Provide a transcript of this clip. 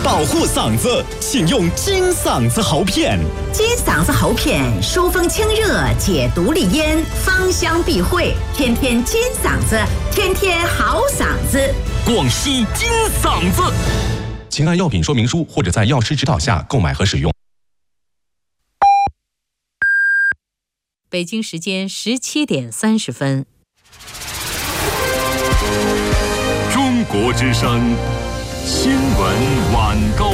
保护嗓子，请用金嗓子喉片。 金嗓子喉片疏风清热，解毒利咽，芳香避秽，天天金嗓子，天天好嗓子。 广西金嗓子， 请按药品说明书或者在药师指导下购买和使用。 北京时间17点30分。 中国之声新闻晚高。